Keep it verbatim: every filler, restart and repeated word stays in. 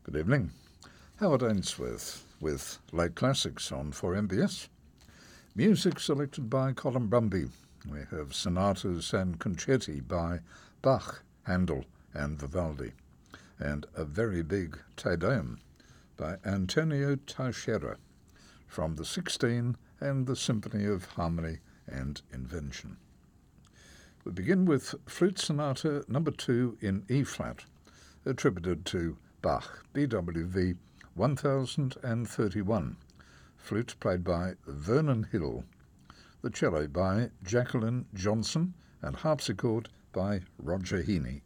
Good evening. Howard Ainsworth with Late Classics on four M B S. Music selected by Colin Brumby. We have sonatas and concerti by Bach, Handel and Vivaldi, and a very big Te Deum by Antonio Teixeira from the Sixteen and the Symphony of Harmony and Invention. We begin with Flute Sonata number two in E-flat, attributed to Bach, B W V one thousand thirty-one, flute played by Vernon Hill, the cello by Jacqueline Johnson, and harpsichord by Roger Heaney.